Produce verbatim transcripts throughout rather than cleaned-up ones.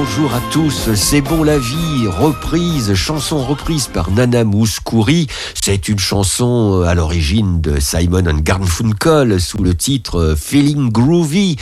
bonjour à tous, c'est bon la vie, reprise, chanson reprise par Nana Mouskouri. C'est une chanson à l'origine de Simon and Garfunkel sous le titre Feeling Groovy,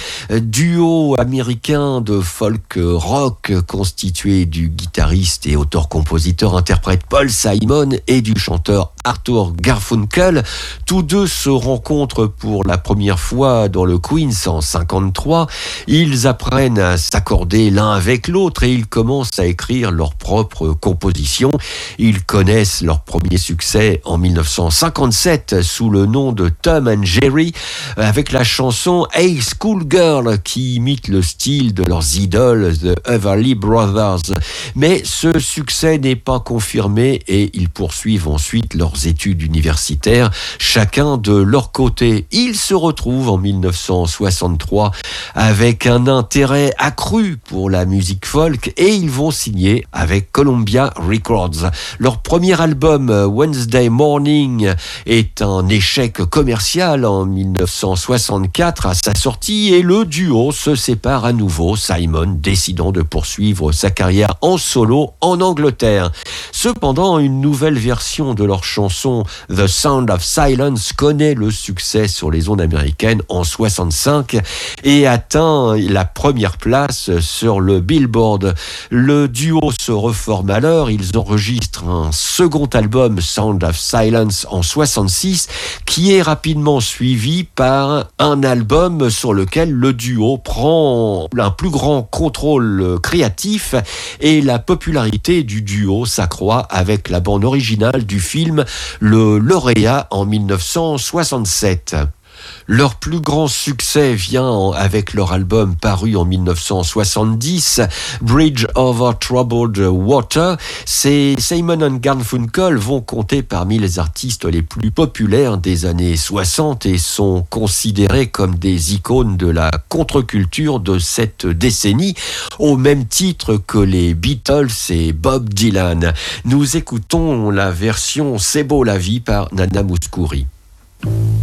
duo américain de folk rock constitué du guitariste et auteur-compositeur-interprète Paul Simon et du chanteur Arthur Garfunkel. Tous deux se rencontrent pour la première fois dans le Queens en cinquante-trois. Ils apprennent à s'accorder l'un avec l'autre et ils commencent à écrire leurs propres compositions. Ils connaissent leur premier succès en mille neuf cent cinquante-sept sous le nom de Tom and Jerry avec la chanson Hey Schoolgirl qui imite le style de leurs idoles The Everly Brothers. Mais ce succès n'est pas confirmé et ils poursuivent ensuite leurs études universitaires, chacun de leur côté. Ils se retrouvent en mille neuf cent soixante-trois avec un intérêt accru pour la musique folk et ils vont signer avec Columbia Records. Leur premier album Wednesday Morning est un échec commercial en mille neuf cent soixante-quatre à sa sortie et le duo se sépare à nouveau, Simon décidant de poursuivre sa carrière en solo en Angleterre. Cependant, une nouvelle version de leur chanson The Sound of Silence connaît le succès sur les ondes américaines en soixante-cinq et atteint la première place sur le Billboard. Le duo se reforme alors, ils enregistrent un second album Sound of Silence en soixante-six qui est rapidement suivi par un album sur lequel le duo prend un plus grand contrôle créatif et la popularité du duo s'accroît avec la bande originale du film Le Lauréat en mille neuf cent soixante-sept. Leur plus grand succès vient avec leur album paru en mille neuf cent soixante-dix, Bridge Over Troubled Water. Ces Simon and Garfunkel vont compter parmi les artistes les plus populaires des années soixante et sont considérés comme des icônes de la contre-culture de cette décennie, au même titre que les Beatles et Bob Dylan. Nous écoutons la version C'est beau la vie par Nana Mouskouri.